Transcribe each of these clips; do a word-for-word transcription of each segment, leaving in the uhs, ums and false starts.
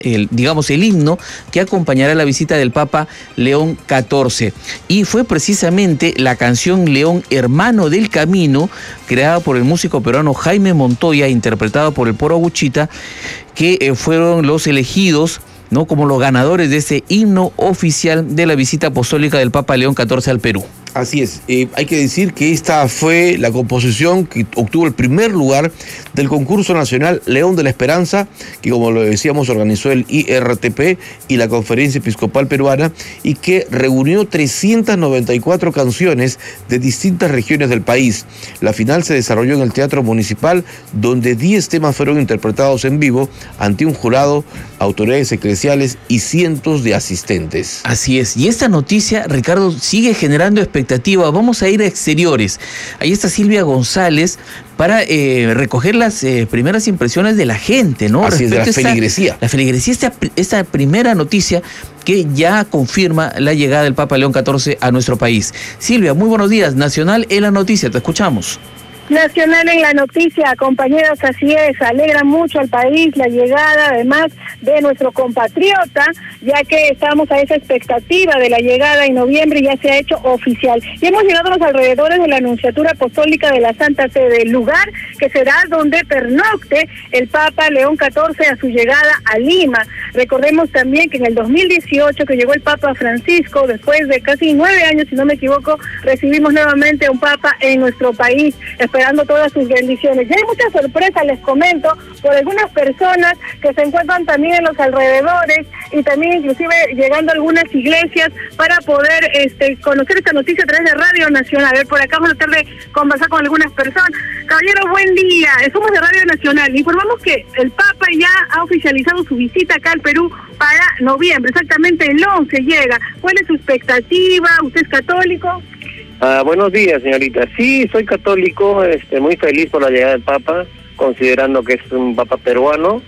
El, digamos, el himno que acompañará la visita del Papa León catorce. Y fue precisamente la canción León Hermano del Camino, creada por el músico peruano Jaime Montoya, interpretada por el Poro Buchita, que eh, fueron los elegidos, ¿no?, como los ganadores de ese himno oficial de la visita apostólica del Papa León catorce al Perú. Así es, eh, hay que decir que esta fue la composición que obtuvo el primer lugar del concurso nacional León de la Esperanza, que, como lo decíamos, organizó el I R T P y la Conferencia Episcopal Peruana, y que reunió trescientas noventa y cuatro canciones de distintas regiones del país. La final se desarrolló en el Teatro Municipal, donde diez temas fueron interpretados en vivo ante un jurado, autoridades eclesiales y cientos de asistentes. Así es, y esta noticia, Ricardo, sigue generando expectativas. Vamos a ir a exteriores. Ahí está Silvia González para eh, recoger las eh, primeras impresiones de la gente, ¿no? Así es, de la feligresía. La feligresía, esta, esta primera noticia que ya confirma la llegada del Papa León catorce a nuestro país. Silvia, muy buenos días. Nacional en la noticia, te escuchamos. Nacional en la noticia, compañeros, así es, alegra mucho al país la llegada, además, de nuestro compatriota, ya que estamos a esa expectativa de la llegada en noviembre y ya se ha hecho oficial. Y hemos llegado a los alrededores de la Anunciatura Apostólica de la Santa Sede, el lugar que será donde pernocte el Papa León catorce a su llegada a Lima. Recordemos también que en el dos mil dieciocho, que llegó el Papa Francisco, después de casi nueve años, si no me equivoco, recibimos nuevamente a un Papa en nuestro país, esperando todas sus bendiciones. Y hay muchas sorpresas, les comento, por algunas personas que se encuentran también en los alrededores y también inclusive llegando a algunas iglesias para poder este, conocer esta noticia a través de Radio Nacional. A ver, por acá vamos a tratar de conversar con algunas personas. Caballero, buen día. Somos de Radio Nacional. Informamos que el Papa ya ha oficializado su visita acá al Perú para noviembre, exactamente el once llega. ¿Cuál es su expectativa? ¿Usted es católico? Ah, buenos días, señorita. Sí, soy católico, este, muy feliz por la llegada del Papa, considerando que es un Papa peruano,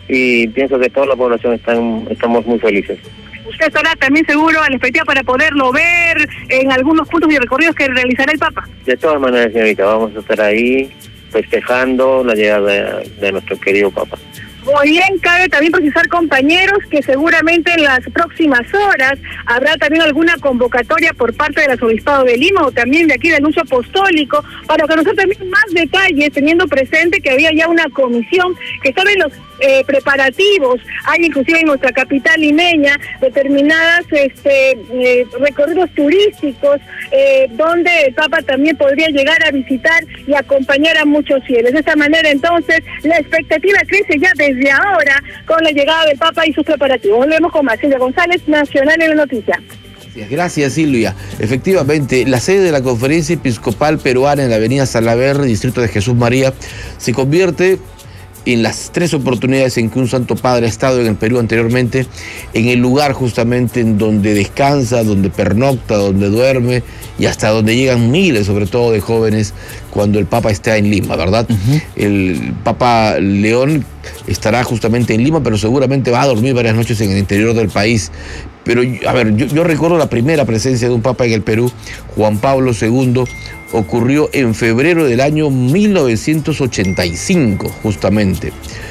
y pienso que toda la población están, estamos muy felices. ¿Usted estará también seguro a la expectativa para poderlo ver en algunos puntos y recorridos que realizará el Papa? De todas maneras, señorita, vamos a estar ahí festejando la llegada de, de nuestro querido Papa. Muy bien, cabe también precisar, compañeros, que seguramente en las próximas horas habrá también alguna convocatoria por parte del Arzobispado de Lima o también de aquí del Anuncio Apostólico para conocer también más detalles, teniendo presente que había ya una comisión que estaba en los eh, preparativos. Hay inclusive en nuestra capital limeña determinadas este, eh, recorridos turísticos eh, donde el Papa también podría llegar a visitar y acompañar a muchos fieles. De esta manera, entonces, la expectativa crece ya desde Desde ahora, con la llegada del Papa y sus preparativos. Volvemos con más. Silvia González, Nacional en la noticia. Gracias, Silvia. Efectivamente, la sede de la Conferencia Episcopal Peruana en la avenida Salaverry, distrito de Jesús María, se convierte en las tres oportunidades en que un Santo Padre ha estado en el Perú anteriormente, en el lugar justamente en donde descansa, donde pernocta, donde duerme y hasta donde llegan miles, sobre todo de jóvenes, cuando el Papa está en Lima, ¿verdad? Uh-huh. El Papa León estará justamente en Lima, pero seguramente va a dormir varias noches en el interior del país. Pero, a ver, yo, yo recuerdo la primera presencia de un Papa en el Perú, Juan Pablo segundo, ocurrió en febrero del año mil novecientos ochenta y cinco, justamente.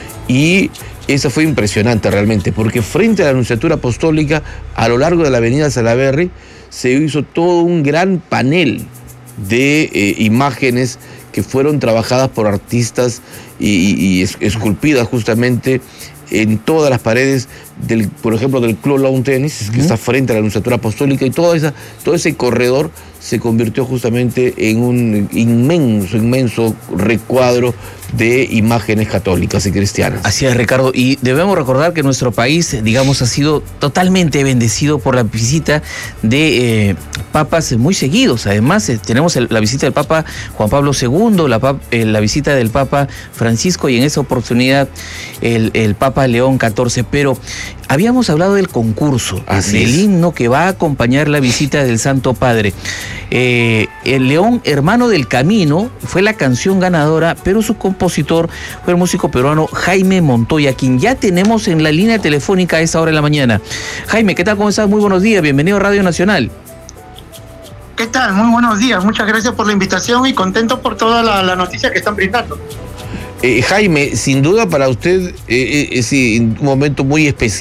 Y eso fue impresionante realmente, porque frente a la Anunciatura Apostólica, a lo largo de la avenida Salaverry, se hizo todo un gran panel de eh, imágenes que fueron trabajadas por artistas y, y, y esculpidas justamente en todas las paredes, del, por ejemplo, del Club Lawn Tennis, que uh-huh. está frente a la Anunciatura Apostólica, y toda esa, todo ese corredor se convirtió justamente en un inmenso, inmenso recuadro de imágenes católicas y cristianas. Así es, Ricardo, y debemos recordar que nuestro país, digamos, ha sido totalmente bendecido por la visita de eh, papas muy seguidos. Además, eh, tenemos el, la visita del Papa Juan Pablo segundo, la, eh, la visita del Papa Francisco y en esa oportunidad el, el Papa León catorce, pero habíamos hablado del concurso, Así del es. himno que va a acompañar la visita del Santo Padre. Eh, el León Hermano del Camino fue la canción ganadora, pero su compositor fue el músico peruano Jaime Montoya, quien ya tenemos en la línea telefónica a esa hora de la mañana. Jaime, ¿qué tal? ¿Cómo estás? Muy buenos días, bienvenido a Radio Nacional. ¿Qué tal? Muy buenos días, muchas gracias por la invitación y contento por toda la, la noticia que están brindando. Eh, Jaime, sin duda para usted eh, es eh, un momento muy especial.